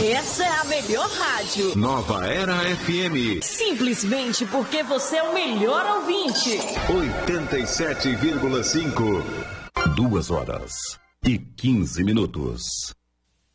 Essa é a melhor rádio. Nova Era FM. Simplesmente porque você é o melhor ouvinte. 87,5. 2h15.